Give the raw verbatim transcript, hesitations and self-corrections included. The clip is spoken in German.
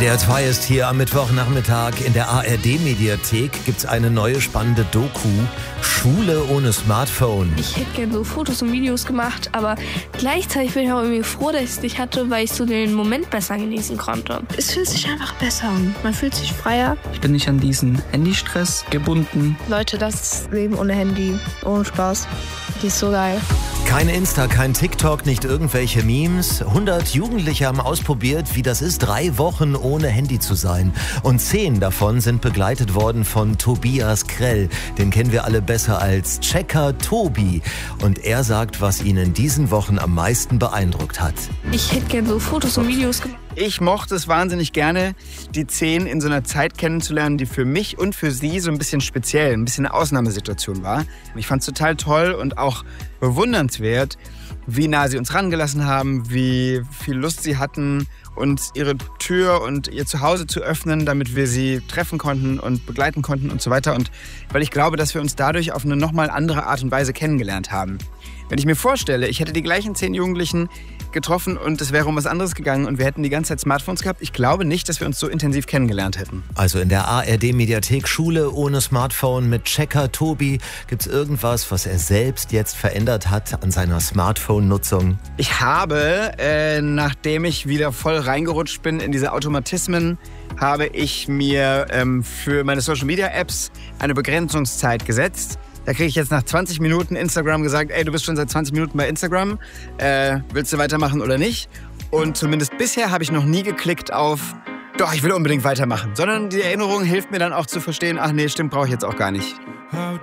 D R zwei ist hier am Mittwochnachmittag. In der A R D-Mediathek gibt's eine neue spannende Doku. Schule ohne Smartphone. Ich hätte gerne so Fotos und Videos gemacht, aber gleichzeitig bin ich auch irgendwie froh, dass ich es nicht hatte, weil ich so den Moment besser genießen konnte. Es fühlt sich einfach besser an. Man fühlt sich freier. Ich bin nicht an diesen Handystress gebunden. Leute, das Leben ohne Handy, ohne Spaß. Die ist so geil. Kein Insta, kein TikTok, nicht irgendwelche Memes. hundert Jugendliche haben ausprobiert, wie das ist, drei Wochen ohne Handy zu sein. Und zehn davon sind begleitet worden von Tobias Krell. Den kennen wir alle besser als Checker Tobi. Und er sagt, was ihn in diesen Wochen am meisten beeindruckt hat. Ich hätte gerne so Fotos und Videos gemacht. Ich mochte es wahnsinnig gerne, die zehn in so einer Zeit kennenzulernen, die für mich und für sie so ein bisschen speziell, ein bisschen eine Ausnahmesituation war. Ich fand es total toll und auch bewundernswert, wie nah sie uns rangelassen haben, wie viel Lust sie hatten, uns ihre Tür und ihr Zuhause zu öffnen, damit wir sie treffen konnten und begleiten konnten und so weiter. Und weil ich glaube, dass wir uns dadurch auf eine nochmal andere Art und Weise kennengelernt haben. Wenn ich mir vorstelle, ich hätte die gleichen zehn Jugendlichen getroffen und es wäre um was anderes gegangen und wir hätten die ganze Zeit Smartphones gehabt, ich glaube nicht, dass wir uns so intensiv kennengelernt hätten. Also in der A R D-Mediathek Schule ohne Smartphone mit Checker Tobi. Gibt's irgendwas, was er selbst jetzt verändert hat an seiner Smartphone-Nutzung? Ich habe, äh, nachdem ich wieder voll reingerutscht bin in diese Automatismen, habe ich mir ähm, für meine Social-Media-Apps eine Begrenzungszeit gesetzt. Da kriege ich jetzt nach zwanzig Minuten Instagram gesagt, ey, du bist schon seit zwanzig Minuten bei Instagram, äh, willst du weitermachen oder nicht? Und zumindest bisher habe ich noch nie geklickt auf, doch, ich will unbedingt weitermachen. Sondern die Erinnerung hilft mir dann auch zu verstehen, ach nee, stimmt, brauche ich jetzt auch gar nicht.